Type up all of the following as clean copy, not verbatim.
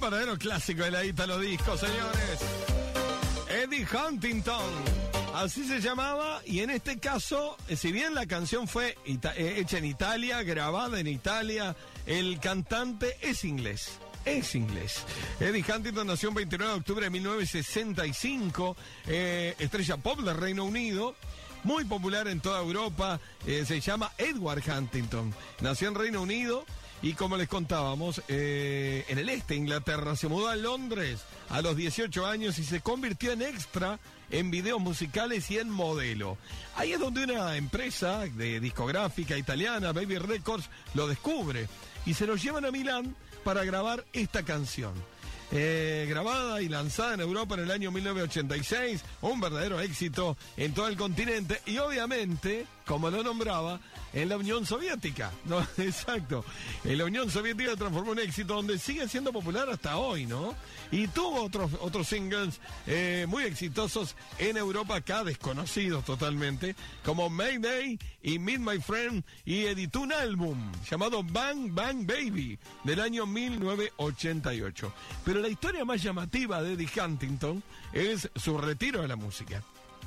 verdadero clásico de la Italo Disco, señores. Eddie Huntington, así se llamaba, y en este caso, si bien la canción fue hecha en Italia, grabada en Italia, el cantante es inglés. Eddie Huntington nació el 29 de octubre de 1965, estrella pop del Reino Unido, muy popular en toda Europa, se llama Edward Huntington, nació en Reino Unido. Y como les contábamos, en el este de Inglaterra, se mudó a Londres a los 18 años y se convirtió en extra en videos musicales y en modelo. Ahí es donde una empresa de discográfica italiana, Baby Records, lo descubre y se lo llevan a Milán para grabar esta canción. Grabada y lanzada en Europa en el año 1986, un verdadero éxito en todo el continente y obviamente, como lo nombraba, en la Unión Soviética. No, exacto. En la Unión Soviética transformó un éxito donde sigue siendo popular hasta hoy, ¿no? Y tuvo otros singles muy exitosos en Europa, acá desconocidos totalmente, como Mayday y Meet My Friend, y editó un álbum llamado Bang Bang Baby del año 1988. Pero la historia más llamativa de Eddie Huntington es su retiro de la música.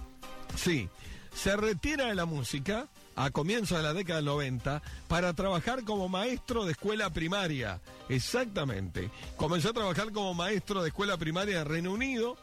Sí, se retira de la música a comienzos de la década del 90 para trabajar como maestro de escuela primaria. Exactamente. Comenzó a trabajar como maestro de escuela primaria de Reino Unido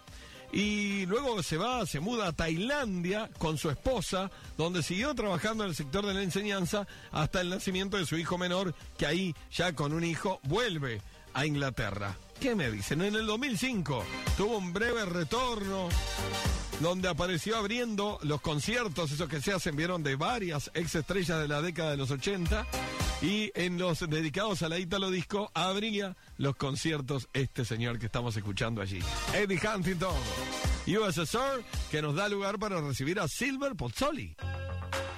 y luego se muda a Tailandia con su esposa, donde siguió trabajando en el sector de la enseñanza hasta el nacimiento de su hijo menor, que ahí, ya con un hijo, vuelve a Inglaterra. ¿Qué me dicen? En el 2005 tuvo un breve retorno donde apareció abriendo los conciertos, esos que se hacen, vieron, de varias ex estrellas de la década de los 80, y en los dedicados a la Italo Disco abría los conciertos este señor que estamos escuchando allí, Eddie Huntington, USSR, que nos da lugar para recibir a Silver Pozzoli.